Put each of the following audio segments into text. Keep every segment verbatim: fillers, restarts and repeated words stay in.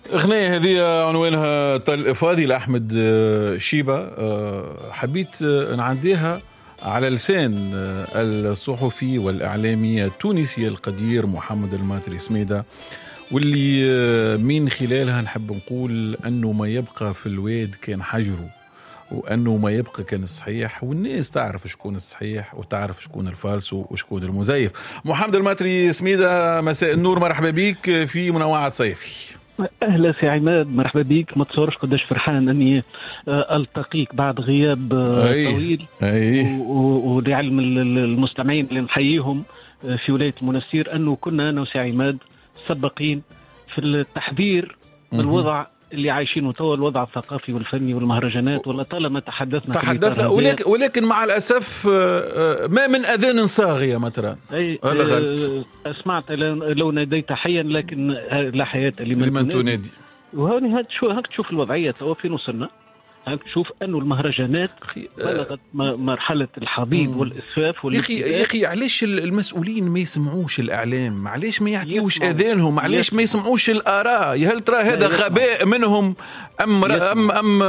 أغنية هذه عنوانها فاضي لأحمد شيبة، حبيت نعديها على لسان الصحفي والإعلامي التونسي القدير محمد الماتري سميدة، واللي من خلالها نحب نقول أنه ما يبقى في الواد كان حجره، وأنه ما يبقى كان الصحيح، والناس تعرف شكون الصحيح وتعرف شكون الفالسو وشكون المزيف. محمد الماتري سميدة، مساء النور، مرحبا بك في منوعات صيفي. أهلا سي عماد، مرحبا بك. ما تصورش قداش فرحان أني ألتقيك بعد غياب أي. طويل أي. ولعلم المستمعين اللي نحييهم في ولاية المنستير أنه كنا أنا وسي عماد سبقين في التحذير من الوضع اللي عايشينه توا، الوضع الثقافي والفني والمهرجانات، ولا طالما تحدثنا تحدثنا ولكن, ولكن مع الأسف ما من أذان صاغية مثلا. أي أه سمعت لو ناديت حيا لكن لا حياة لمن تنادي. وهوني هاك شو هاك تشوف الوضعية توا فين وصلنا. هاك تشوف أنه المهرجانات بلغت مرحلة الحضيض والإسفاف والابتداء. يا أخي علاش المسؤولين ما يسمعوش الإعلام؟ علاش ما يعطيوش أذانهم؟ علاش ما يسمعوش الآراء؟ هل ترى هذا غباء منهم أم أم أم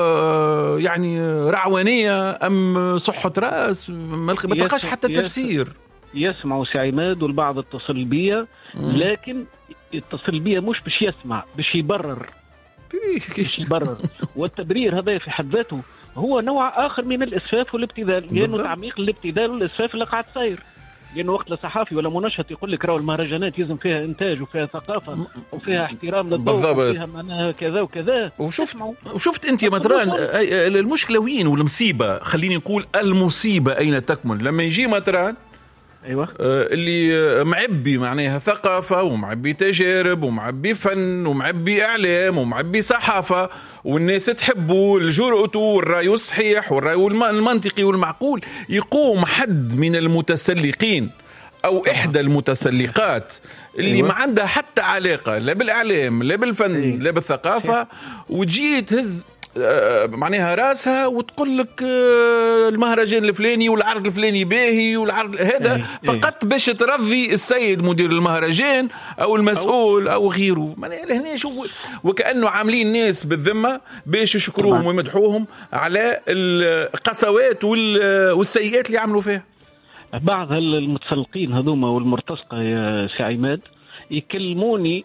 يعني رعوانية أم صحة رأس؟ ما تلقاش حتى تفسير. يسمعوا سي عماد، والبعض اتصل بيا، لكن اتصل بيا مش باش يسمع، باش يبرر باش يبرر. والتبرير هذا في حد ذاته هو نوع آخر من الإسفاف والابتذال، لأنه تعميق الابتذال والإسفاف اللي قاعد صاير. لأنه وقت لصحافي ولا منشط يقول لك راهو المهرجانات يلزم فيها إنتاج وفيها ثقافة وفيها احترام للضوء وفيها معناها كذا وكذا. وشفت وشفت أنت مثلا المشكلة وين والمصيبة، خليني نقول المصيبة أين تكمن لما يجي مثلا أيوة. اللي معبي معناها ثقافة ومعبي تجارب ومعبي فن ومعبي إعلام ومعبي صحافة، والناس تحبه الجرأة والرأي الصحيح والرأي المنطقي والمعقول، يقوم حد من المتسلقين أو إحدى المتسلقات اللي أيوة. ما عندها حتى علاقة لا بالإعلام لا بالفن أيوة. لا بالثقافة، وتجي تهز معناها راسها وتقول لك المهرجان الفلاني والعرض الفلاني باهي والعرض هذا فقط باش ترضي السيد مدير المهرجان او المسؤول او غيره. هنا شوفوا وكأنه عاملين ناس بالذمة باش يشكروهم ويمدحوهم على القسوات والسيئات اللي عملوا فيها. بعض المتسلقين هذوما والمرتزقة يا سي عماد يكلموني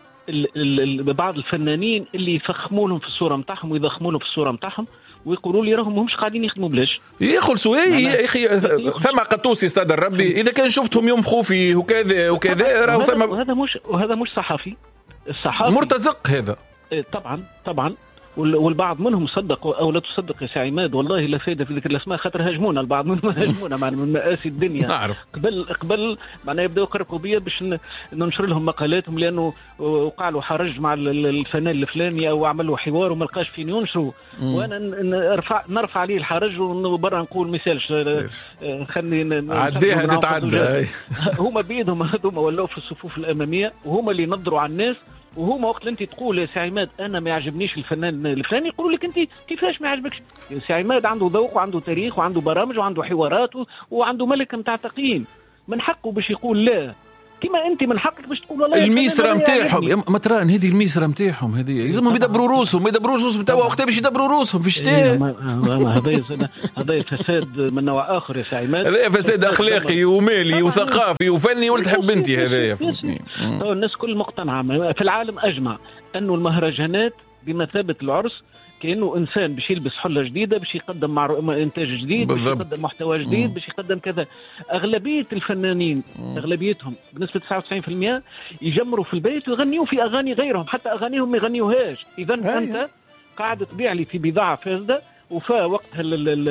بعض الفنانين اللي يفخموا لهم في الصوره نتاعهم ويضخموا لهم في الصوره نتاعهم ويقولوا لي راهم همش قاعدين يخدموا بلاش يخلصوا. اي يا اخي ثم قطوسي استاذ الربي اذا كان شفتهم ينفخوا فيه وكذا وكذا راهو ثم وهذا مش وهذا مش صحفي. الصحافي مرتزق هذا طبعا طبعا. والبعض منهم صدقوا او لا تصدق يا سي عماد، والله لا فايده في ذكر الاسماء خاطر هاجمونا. البعض منهم هاجمونا مع من مآسي الدنيا نعرف. قبل قبل معناها يبداو يقربوا بيا باش ننشر لهم مقالاتهم، لانه وقع له حرج مع الفنان الفلاني او عمل له حوار وما لقاش فين ينشروا، وانا نرفع نرفع عليه الحرج وبرا نقول مثالش خليني عديها تتعدى. هما بيدهم هذوما ولاو في الصفوف الاماميه وهما اللي ينظروا على الناس، وهما وقت انت تقول يا سي عماد انا ما يعجبنيش الفنان الفلاني يقولوا لك انت كيفاش ما يعجبكش. سي عماد عنده ذوق وعنده تاريخ وعنده برامج وعنده حوارات وعنده ملكه نتاع تقييم، من حقه باش يقول لا. كما انت من حقك باش تقول والله الميسره نتاعهم متران، هذه الميسره نتاعهم هذه يلزمهم يدبروا روسهم يدبروا روسهم توا وقتها باش يدبروا روسهم في الشتاء. هذا هذا فساد من نوع اخر يا سي عماد، هذا فساد اخلاقي ومالي وثقافي وفني ولتحب انت هذايا. الناس كل مقتنعه في العالم اجمع انه المهرجانات بمثابه العرس، كأنه إنسان باش يلبس حلة جديدة باش يقدم مع إنتاج جديد باش يقدم محتوى جديد باش يقدم كذا. أغلبية الفنانين مم. أغلبيتهم بنسبة تسعة وتسعين بالمئة يجمروا في البيت ويغنيوا في أغاني غيرهم، حتى أغانيهم ما يغنيوهاش. إذا أنت قاعد تبيع لي في بضاعة فاسدة وفا وقتها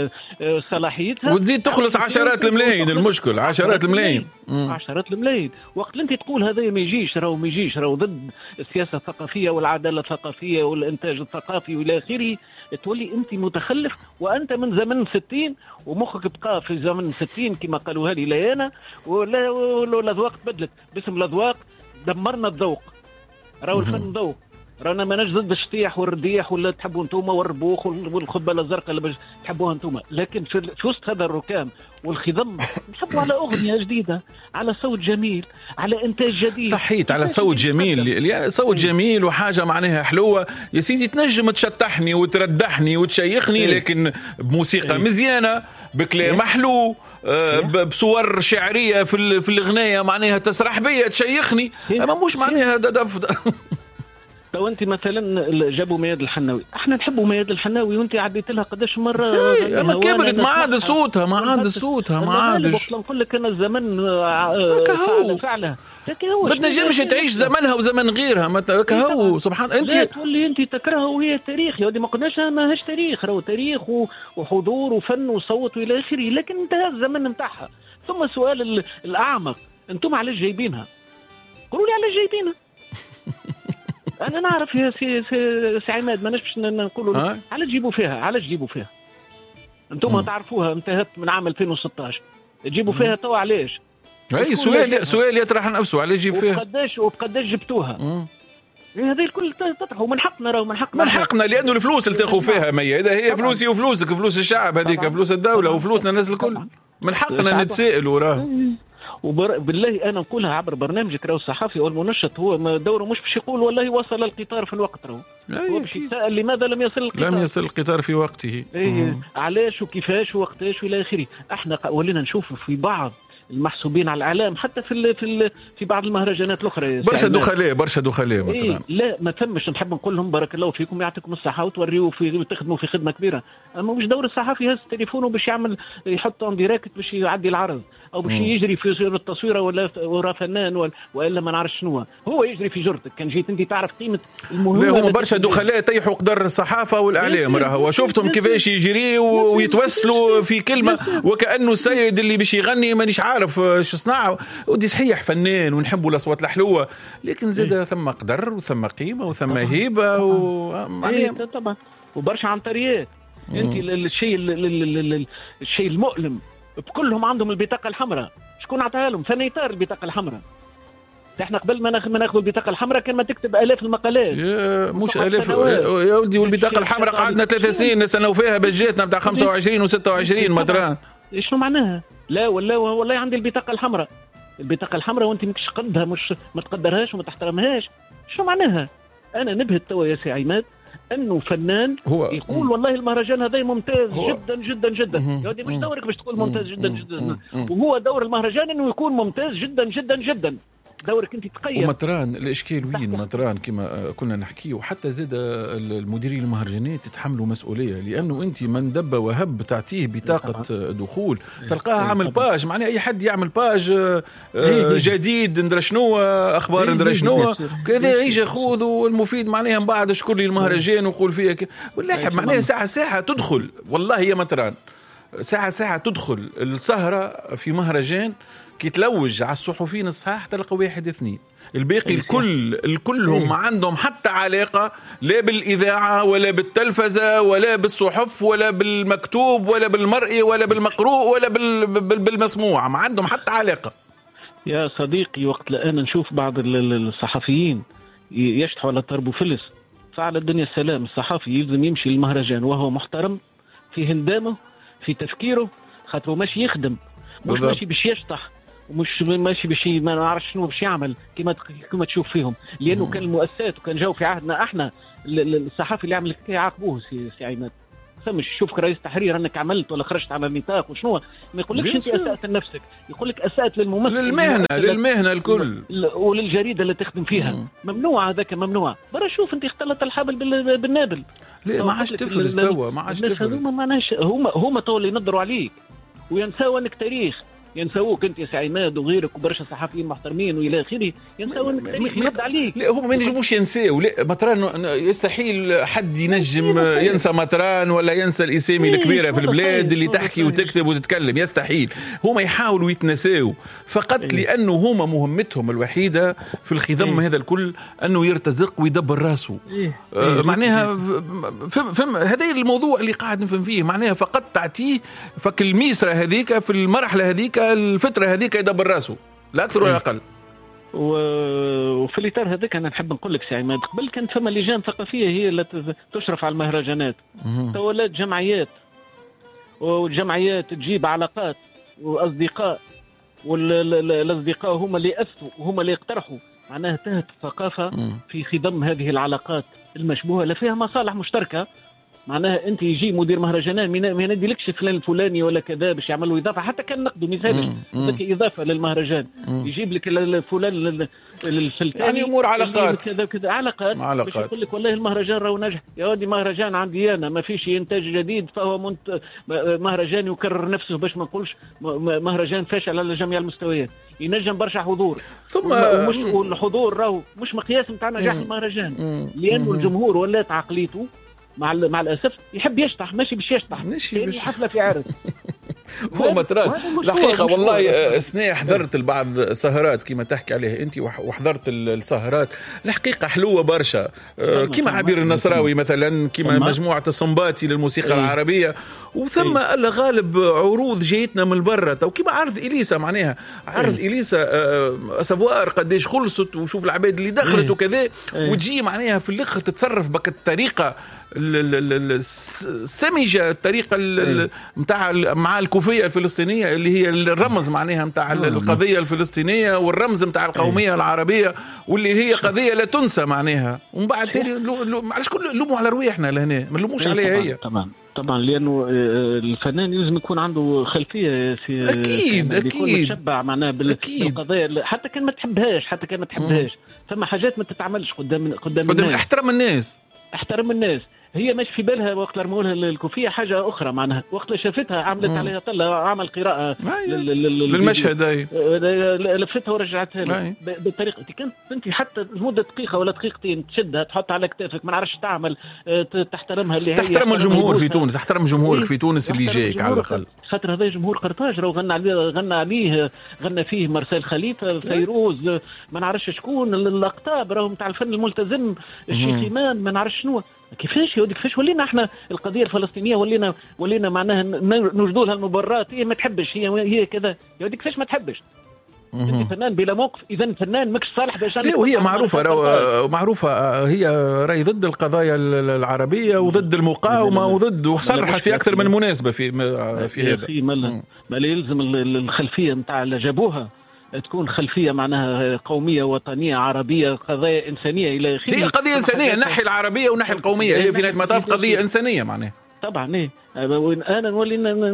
صلاحيتها وتزيد تخلص عشرات الملايين. المشكل عشرات الملايين عشرات الملايين. وقت اللي انت تقول هذا ما يجيش راهو ما يجيش راهو ضد السياسه الثقافيه والعداله الثقافيه والانتاج الثقافي والى اخره، تولي انت متخلف. وانت من زمن ستين ومخك بقى في زمن ستين كما قالوها لي ليانا، ولا ولا الاذواق تبدلت باسم الاذواق دمرنا الذوق. راهو الفن ذوق رانا ما نجد الشطيح والرديح ولا تحبوا انتوما والربوخ والخبله الزرقاء اللي تحبوها انتوما، لكن في وسط هذا الركام والخضم نحبوا على اغنيه جديده، على صوت جميل، على انتاج جديد. صحيت، على صوت جميل، صوت جميل وحاجه معناها حلوه يا سيدي، تنجم تشطحني وتردحني وتشيخني لكن بموسيقى مزيانه، بكلام حلو، بصور شعريه في في الاغنيه معناها تسرح بيا تشيخني، اما مش معناها دف. تو انت مثلا جابوا مياد الحناوي، احنا نحبوا مياد الحناوي وانت عديت لها قداش مره، اما كبرت ما عاد صوتها ما عاد صوتها ما عادش. نقول لك انا الزمن فعلا فعلا ما تنجمش تعيش زمنها وزمن غيرها، ما كهو سبحان انت لا تولي انت تكرهها وهي تاريخ. يا ودي ما قلناش ماهيش تاريخ، راهو تاريخ وحضور وفن وصوت والى اخره، لكن انتهى الزمن نتاعها. ثم السؤال الاعمق، انتم علاش جايبينها؟ قولوا لي علاش جايبينها. انا نعرف يا سي سي, سي عماد، ما نجمش نقولوا على تجيبوا فيها، على تجيبوا فيها انتم تعرفوها انتهت من عام ألفين وستة عشر، تجيبوا فيها تو علاش؟ اي سؤال سؤال يطرح نفسه، على تجيب فيها وقداش وقداش جبتوها؟ هذه الكل تطرحوا من حقنا، راهو من حقنا من حقنا لانه الفلوس اللي تاخذوا فيها مية، اذا هي فلوسي وفلوسك فلوس الشعب، هذيك فلوس الدوله وفلوسنا الناس الكل، من حقنا نتسائل وراه. وبالله انا نقولها عبر برنامجك، راهو الصحفي والمنشط هو دوره مش باش يقول والله وصل القطار في الوقت، راهو هو باش يسأل لماذا لم يصل القطار، لم يصل القطار في وقته، ايه علاش وكيفاش ووقتاش والى اخره. احنا ولينا نشوف في بعض المحسوبين على الاعلام حتى في ال في ال في بعض المهرجانات الاخرى برشا دخلاء برشا دخلاء مثلا إيه لا ما تمش، نحب نقول لهم بارك الله فيكم يعطيكم الصحه وتوريوا في تخدموا في خدمه كبيره، اما مش دور الصحفي يهز تليفونه باش يعمل يحط اون ديريكت باش يعدي العرض او باش يجري في التصويره ولا ورا فنان والا ما نعرفش شنو هو يجري في جرتك. كان جيت انت تعرف قيمه المهمه. لا هم برشا دخلاء طيحوا قدر الصحافه والاعلام، راهو شفتهم كيفاش يجري ويتوسلوا في كلمه وكانه السيد اللي باش يغني مانيش عارف شو صناعه. ودي صحيح فنان ونحبوا الاصوات الحلوه، لكن زاد ثم قدر وثم قيمه وثم هيبه و طبعا وبرشا عنطريات. انت الشيء الشيء المؤلم بكلهم عندهم البطاقه الحمراء، شكون عطاها لهم؟ فنيتار البطاقه الحمراء. احنا قبل ما ناخذ ما ناخذ البطاقه الحمراء كان ما تكتب الاف المقالات، يا مش الاف يا ولدي. والبطاقه الحمراء قعدنا ثلاث سنين نستناو فيها بجاتنا بتاع خمسة وعشرين وستة وعشرين مدران. شنو معناها؟ لا ولا والله عندي البطاقه الحمراء، البطاقه الحمراء وانت ماكش قدها، مش ما تقدرهاش وما تحترمهاش. شنو معناها؟ انا نبهت توا يا سي عماد انه فنان هو يقول م. والله المهرجان هذا ممتاز جدا جدا جدا. يا ودي مش دورك باش تقول ممتاز جدا جدا، وهو دور المهرجان انه يكون ممتاز جدا جدا جدا. دورك انت تقيم. ومطران الاشكال وين مطران كما كنا نحكي، وحتى زاد المديرين المهرجانات يتحملوا مسؤوليه، لانه انت من دب وهب تعطيه بطاقه دخول تلقاها عامل باج، معناه اي حد يعمل باج جديد ندرى شنو اخبار ندرى شنو كذا يجي ياخذ، والمفيد معناها من بعد شكر لي المهرجان ويقول فيها والله معناها ساعه ساعه تدخل. والله يا مطران ساعه ساعه تدخل السهره في مهرجان كي تلوج على الصحفيين الصحاح تلقى واحد اثنين، الباقي الكل الكلهم ما عندهم حتى علاقة لا بالإذاعة ولا بالتلفزة ولا بالصحف ولا بالمكتوب ولا بالمرئي ولا بالمقروء ولا بالمسموع، ما عندهم حتى علاقة. يا صديقي وقت الآن نشوف بعض الصحفيين يشتحوا على الطرب وفلس، فعلى الدنيا السلام. الصحفي يلزم يمشي للمهرجان وهو محترم في هندامه في تفكيره، خاطره ماشي يخدم، مش ماشي باش يشطح، ومش ماشي باش ما نعرفش شنو باش يعمل كما كما تشوف فيهم. لانه مم. كان المؤسسات وكان جاو في عهدنا احنا الصحافي اللي يعمل كي يعاقبوه سي, سي عماد. فمش شوفك رئيس تحرير انك عملت ولا خرجت على النطاق وشنو، ما يقولكش انت اسأت لنفسك، يقولك اسأت للممثل للمهنه للمهنه الكل وللجريده اللي تخدم فيها. مم. ممنوع هذاك ممنوع. برا شوف انت اختلط الحبل بالنابل. لا ما عادش تفرز توا، ما عادش تفرز. هما هما هما تو اللي ينظروا عليك وينساو انك تاريخ، ينسووك انت يا سي عماد وغيرك وبرشا صحفيين محترمين والى اخره، ينساو انك تاريخ يرد عليك. لا هم ما ينجموش ينساو. لا مطران يستحيل حد ينجم ينسى مطران ولا ينسى الاسامي الكبيره في البلاد اللي تحكي وتكتب وتتكلم، يستحيل. هم يحاولوا يتنساو فقط لانه هما مهمتهم الوحيده في الخضم هذا الكل انه يرتزق ويدبر راسه. آه معناها فهم فهم هذا الموضوع اللي قاعد نفهم فيه، معناها فقط تعطيه فك الميسره هذيك في المرحله هذيك الفترة هذيك يدبر راسه لا أكثر ولا أقل. وفي الاطار هذاك انا نحب نقول لك سي عماد، قبل كان فما لجان ثقافيه هي اللي تشرف على المهرجانات، تولات جمعيات، والجمعيات تجيب علاقات واصدقاء، والاصدقاء هم اللي يأسسوا وهم اللي يقترحوا، معناها تهت الثقافه في خضم هذه العلاقات المشبوهه اللي فيها مصالح مشتركه. معناها انت يجي مدير مهرجانات ما يناديلكش فلان الفلاني ولا كذا باش يعملوا اضافه، حتى كان نقدوا مثال لك اضافه للمهرجان، يجيب لك فلان الفلاني، يعني امور علاقات كذا كذا علاقات, علاقات. باش يقول لك والله المهرجان راهو ناجح، يا ودي مهرجان عندي انا ما فيش انتاج جديد، فهو منت... مهرجان يكرر نفسه، باش ما نقولش مهرجان فاشل على جميع المستويات، ينجم برشا حضور، ثم مش والحضور راهو مش مقياس نتاع نجاح المهرجان، لانه الجمهور ولات عقليته مع مع الاسف يحب يشطح، ماشي باش يشطح، ماشي باش حفله في عرس. هو مطران الحقيقه والله سنة حضرت البعض سهرات كما تحكي عليه انت، وحضرت السهرات الحقيقه حلوه برشا، كما عبير النصراوي مثلا، كما مجموعه الصنباطي للموسيقى العربيه، وثم الا غالب عروض جايتنا من برا، تو كما عرض اليسا، معناها عرض اليسا سافوار قديش خلصت، وشوف العباد اللي دخلت وكذا، وتجي معناها في الاخر تتصرف بك الطريقه السمجه، الطريقه نتاع مع الكوفيه الفلسطينيه اللي هي الرمز معناها نتاع القضيه الفلسطينيه، والرمز نتاع القوميه العربيه، واللي هي قضيه لا تنسى معناها. ومن بعد تاني معلش كل نلوموا على رواحنا لهنا، ما نلوموش عليها هي. طبعا طبعا لانه الفنان لازم يكون عنده خلفيه في اكيد اكيد يتشبع معناها بالقضايا، حتى كان ما تحبهاش، حتى كان ما تحبهاش، ثم حاجات ما تتعملش قدام قدام, قدام الناس. احترم الناس احترم الناس، هي مش في بالها وقت رمولها الكوفية حاجة أخرى، معناها وقت شافتها عملت مم. عليها طلة، عمل قراءة للمشهد هاي، لفتها ورجعتها له بالطريقة. كنت انت حتى لمدة دقيقة ولا دقيقتين تشدها تحط على كتافك، ما نعرفش تعمل تحترمها، اللي هي تحترم الجمهور في تونس، احترم جمهورك في تونس اللي جايك على الأقل، خاطر هذا جمهور قرطاج، راهو غنى عليه غنى عليه غنى فيه مرسال خليفة، فيروز، ما نعرفش شكون، الأقطاب راهو نتاع الفن الملتزم، الشيخ إمام، ما نعرفش شنو. كيفاش يا ودي كيفاش ولينا احنا القضيه الفلسطينيه ولينا ولينا معناها نوجدوا لها المبررات، هي ما تحبش، هي هي كذا يا ودي كيفاش ما تحبش. انت فنان بلا موقف، اذا فنان ماكش صالح باش. وهي معروفه رو... معروفه هي راهي ضد القضايا العربيه وضد المقاومه وضد، وصرحت في اكثر من مناسبه في في هذا. ما ما يلزم الخلفيه نتاع اللي جابوها تكون خلفيه معناها قوميه وطنيه عربيه، قضايا انسانيه الى اخره. هي قضيه انسانيه، ناحيه العربيه وناحيه القوميه، هي في نهايه المطاف قضيه انسانيه معناها. طبعا ايه، انا نولي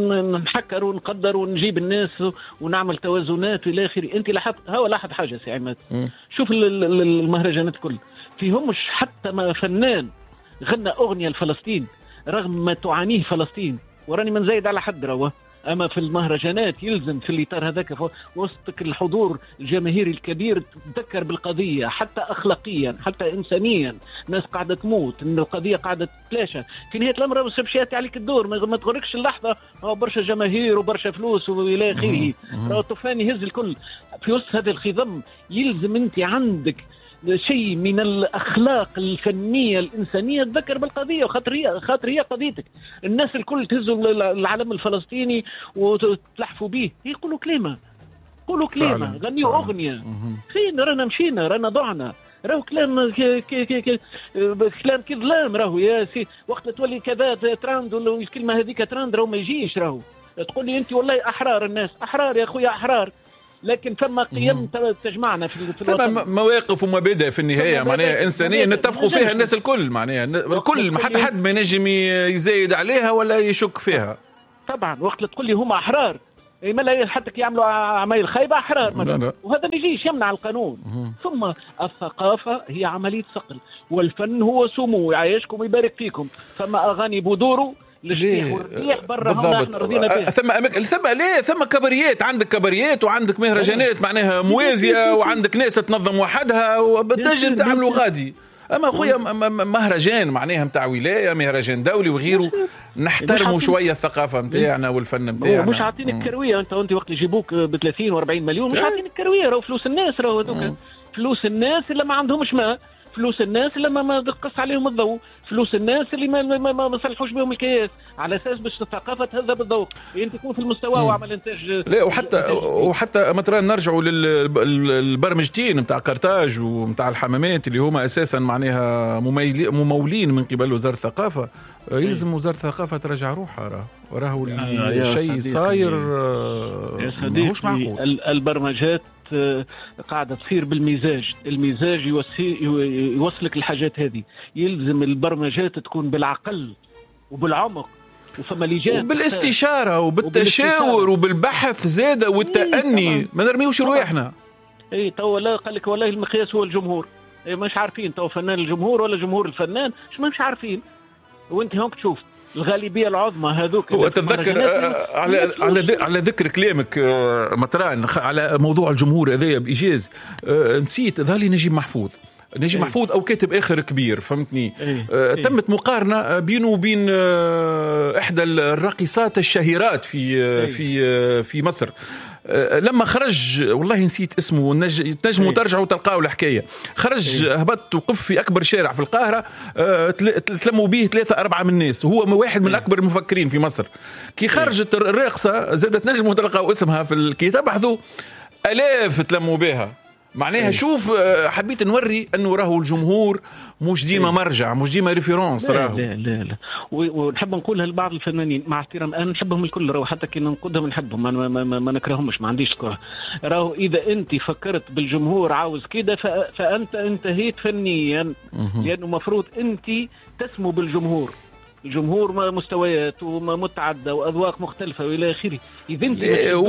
نحكر ونقدر ونجيب الناس ونعمل توازنات الى اخره. انت لاحظت هو لاحظ حاجه سي عماد، شوف المهرجانات كل فيهم مش حتى ما فنان غنى اغنيه لفلسطين رغم ما تعانيه فلسطين، وراني من زايد على حد رواه. أما في المهرجانات يلزم في الإطار هذاك وسطك الحضور الجماهيري الكبير تذكر بالقضية، حتى أخلاقيا حتى إنسانيا، ناس قاعدة تموت، إن القضية قاعدة تتلاشى، في نهاية الأمر بس يأتي عليك الدور، ما تغرقش اللحظة هو برشا جماهير وبرشا فلوس وإلى آخره، راهو طوفان يهز الكل. في وسط هذا الخضم يلزم أنت عندك شيء من الأخلاق الفنية الإنسانية تذكر بالقضية، خاطر هي خاطر هي قضيتك. الناس الكل تهزوا العلم الفلسطيني وتلحفوا به، يقولوا كلمة يقولوا كلمة غنيوا أغنية، فين رانا مشينا رانا ضعنا، راهو كلام كي كي كي كلام كي ظلام، راهو يا سي وقت تولي كذا تراند والكلمة هذيك تراند راهو ما يجيش، راهو تقول لي أنت والله أحرار، الناس أحرار يا أخويا أحرار، لكن ثم قيم تجمعنا في الوطن، ثم مواقف ومبادئ في النهايه معناها انسانيه نتفقوا فيها الناس الكل، معناها الكل ما حتى حد ما ينجم يزايد عليها ولا يشك فيها. طبعا وقت تقول لي هما احرار، ما لا حتى يعملوا عمايل خايبه احرار مثلا، وهذا ما يجيش يمنع القانون. ثم الثقافه هي عمليه صقل، والفن هو سمو، يعيشكم ويبارك فيكم. ثم اغاني بودورو للشيخ والريح برا بالضبط. ثم أمك... ثم ليه ثم كبريات، عندك كبريات وعندك مهرجانات معناها موازيه، وعندك ناس تنظم وحدها وبتنجم تعملوا غادي. اما اخويا مهرجان معناها نتاع ولايه، مهرجان دولي وغيره، نحترموا شويه الثقافه نتاعنا والفن نتاعنا. مش عاطينك كرويه انت وانت وقت يجيبوك ب ثلاثين وأربعين مليون، مش عاطينك كرويه، راهو فلوس الناس، راهو هذوك فلوس الناس اللي ما عندهمش ما فلوس الناس اللي ما ما دقس عليهم الضوء، فلوس الناس اللي ما ما ما, ما صلحوش بهم الكياس، على اساس باش ثقافه هذا بالضوء انت تكون في المستوى وعمل انتاج. لا وحتى وحتى مثلا نرجعوا للبرمجتين نتاع قرطاج ونتاع الحمامات اللي هما اساسا معناها ممولين من قبل وزاره الثقافه. يلزم وزاره الثقافه ترجع روحها، راه راهو الشيء صاير ماهوش معقول. البرمجات قاعدة تصير بالمزاج، المزاج يوصلك الحاجات هذه. يلزم البرمجات تكون بالعقل وبالعمق وفما لجان وبالاستشارة وبالتشاور وبالبحث زادة والتأني. ما نرميوش رواحنا. اي تو لا قال لك والله المقياس هو الجمهور. اي مش عارفين تو فنان الجمهور ولا جمهور الفنان، مش مش عارفين. وانت هونك تشوف الغالبيه العظمى هذوك. وتذكر على على على ذكر كلامك مطران على موضوع الجمهور هذايا بايجاز، نسيت ذالي نجيب محفوظ. نجيب أيه. محفوظ او كاتب اخر كبير فهمتني. أيه. آه تمت مقارنه بينه وبين آه احدى الراقصات الشهيرات في آه في آه في مصر. آه لما خرج والله نسيت اسمه، تنجموا ترجعوا تلقاو الحكايه. خرج أيه. هبط وقف في اكبر شارع في القاهره، آه تلموا به ثلاثه اربعه من الناس، وهو واحد من أيه. اكبر المفكرين في مصر. كي خرجت أيه. الراقصه زادت تنجموا تلقاو اسمها في الكتاب، تبحثوا الاف تلموا بها. معناها شوف حبيت نوري انه راهو الجمهور مش ديما مرجع، مش ديما ريفيرونس. راهو لا لا لا ونحب نقولها لبعض الفنانين مع احترام، انا نحبهم الكل، راهو حتى كي ننقدهم نحبهم، ما, ما, ما, ما نكرههمش، ما عنديش كره. راهو اذا انت فكرت بالجمهور عاوز كده فانت انتهيت فنيا، لانه مفروض انت تسمو بالجمهور. الجمهور مستويات ومتعدده واذواق مختلفه والى اخره. اذا انت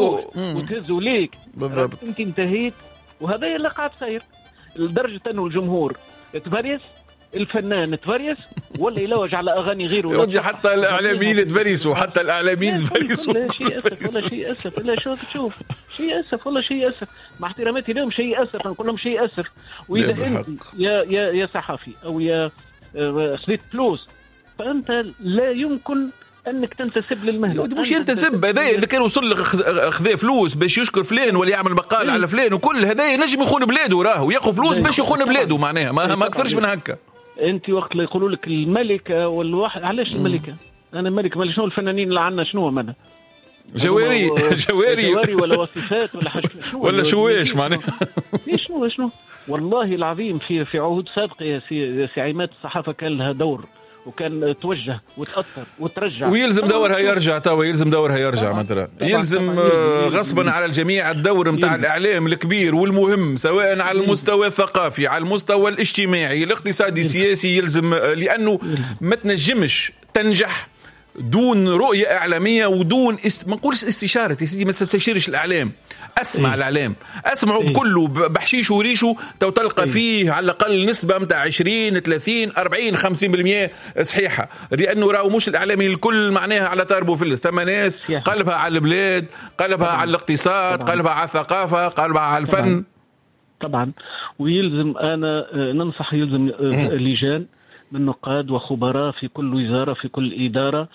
وتهزوا ليك انت انتهيت، وهذا اللي قاعد صاير لدرجة أنه الجمهور تفريس، الفنان تفريس ولا يلوج على أغاني غيره. ودي حتى الإعلاميين تفريسوا، حتى الإعلاميين تفريسوا. شيء أسف ولا شيء أسف إلا شو تشوف، شيء أسف ولا شيء أسف. مع احتراماتي لهم شيء أسف، نقول لهم شيء أسف. وإذا أنت يا يا يا صحفي أو يا خذيت فلوس فأنت لا يمكن انك تنتسب للمهنه. مش ينتسب، هذا اذا كان وصل لك خذ فلوس باش يشكر فلان ولا يعمل مقال على فلان وكل هذا ينجم يخون بلاده، راهو ياخذ فلوس باش يخون بلاده، معناها ما, ما اكثرش من هكا. انت وقت اللي يقولوا لك الملكه والواحد، علاش الملكه؟ انا ملك مال شنو الفنانين اللي عندنا شنو منا جواري جواري جواري ولا وصفات ولا حاجه ولا شواش معناها شنو شنو والله العظيم. في في عهود سابقه يا سي سي عماد الصحافه كان لها دور وكان توجه وتأثر وترجع، ويلزم دورها يرجع. توا يلزم دورها يرجع مثلا، يلزم غصبا على الجميع الدور متاع الإعلام الكبير والمهم، سواء على المستوى الثقافي، على المستوى الاجتماعي، الاقتصادي، السياسي. يلزم لأنه ما تنجمش تنجح دون رؤية إعلامية ودون است... ما نقولش استشارة يا سيدي، ما تستشيرش الإعلام، أسمع إيه؟ الإعلام أسمعه إيه؟ بكله بحشيش وريشه، تو تلقى إيه؟ فيه على الأقل نسبة متاع عشرين ثلاثين أربعين خمسين بالمئة صحيحة، لأنه راهو مش الإعلامي الكل معناها على تربو فلس. ثم ناس قلبها على البلاد، قلبها طبعاً. على الاقتصاد طبعاً. قلبها على الثقافة، قلبها على الفن طبعاً. طبعا. ويلزم أنا ننصح يلزم لجان من نقاد وخبراء في كل وزارة في كل إدارة،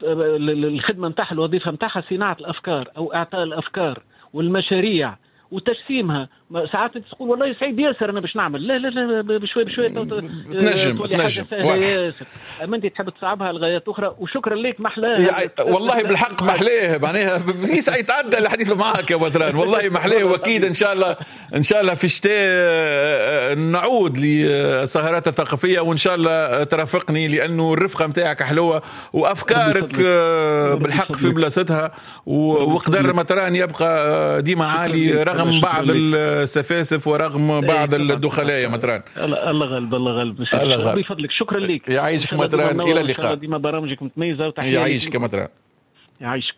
الخدمة متاعها الوظيفة متاعها صناعة الأفكار أو إعطاء الأفكار والمشاريع وتجسيمها. ساعات تقول والله سعيد ياسر أنا باش نعمل، لا لا لا بشوي بشوي تنجم تنجم ياسر. أما أنت تحب تصعبها لغايات أخرى، وشكرا لك محلاه والله بالحق محلاه، معناها في ساعة يتعدى الحديث معك يا بدران، والله محلاه. وأكيد إن شاء الله إن شاء الله في الشتاء نعود للسهرات الثقافية، وإن شاء الله ترافقني، لأنه الرفقة متاعك حلوة وأفكارك بالحق في بلاصتها، وقدر مطران يبقى ديما عالي رغم بعض السفاسف ورغم بعض الدخلاء يا مطران. الله غالب الله غالب بفضلك. شكرا لك، يعيشك مطران، الى اللقاء. ديما برامجك متميزه وتحيه. يعيشك مطران، يعيشك.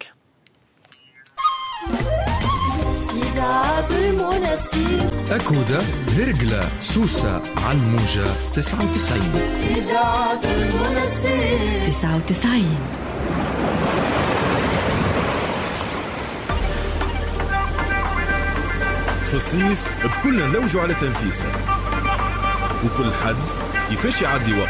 إذاعة المنستير أكودا هرقلة سوسة على الموجة تسعة وتسعين. إذاعة المنستير تسعة وتسعين. في الصيف بكلنا نلوجوا على تنفيسه، وكل حد كيفاش يعدي وقت.